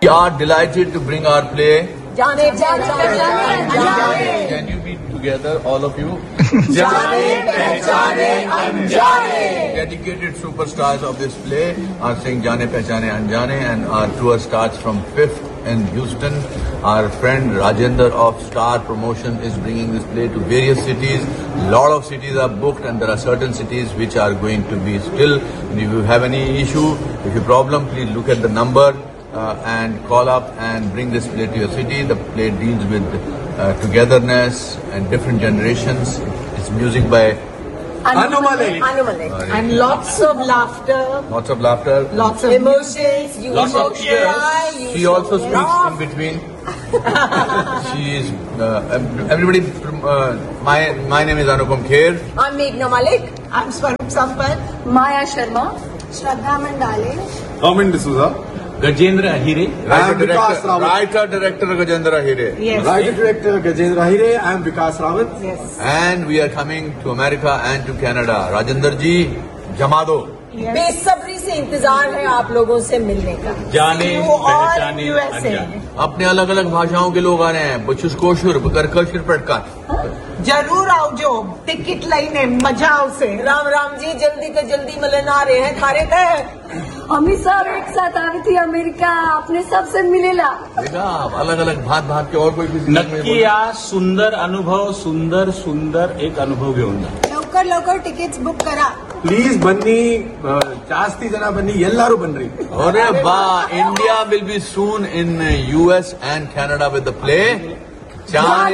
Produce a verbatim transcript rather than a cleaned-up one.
We are delighted to bring our play. Jaane Pehchane Anjane. Can you be together, all of you? Jaane Pehchane Anjane. Dedicated superstars of this play are saying Jaane Pehchane Anjane, and our tour starts from fifth in Houston. Our friend Rajender of Star Promotion is bringing this play to various cities. A lot of cities are booked, and there are certain cities which are going to be still. And if you have any issue, if you problem, please look at the number uh, and call up and bring this play to your city. The play deals with uh, togetherness and different generations. It's music by Anu Malik. Anu Malik. And lots of laughter. Lots of laughter. Lots of emotions. You lots shall of cry. You She shall also speaks laugh. in between. She is uh, everybody. Uh, my my name is Anupam Kher. I'm Meghna Malik. I'm Swarup Sampat. Maya Sharma. Shraddha Mandale. Arvind D'Souza. Gajendra Ahire. Writer am Vikas director, Rawat. writer director Gajendra Ahire. Yes. Writer director Gajendra Ahire. I am Vikas Rawat. Yes. And we are coming to America and to Canada. Rajender ji, Jamado. Yes. बेसब्री से इंतजार है आप लोगों से मिलने का. जाने You all पहचाने U S A. अनजाने. अपने अलग अलग भाषाओं के लोग आ रहे हैं. बचुस कोशुर, बकरकशिर पटकर. जरूर आओ जो टिकट लाइने मजा आवશે. राम राम जी जल्दी तो जल्दी मिलन आ रहे हैं थारे का. अमी सब एक साथ आई थी अमेरिका अपने सबसे मिलेला. देखा अलग अलग भात भात के और कोई किसी नक्की या सुंदर अनुभव सुंदर सुंदर एक अनुभव घेऊन जा. लवकर लवकर टिकट्स बुक करा. Please ಬನ್ನಿ ಜಾಸ್ತಿ ಜನ ಬನ್ನಿ ಎಲ್ಲರೂ ಬನ್ನಿ. अरे वाह, India will be soon in U S and Canada with the play. Jaane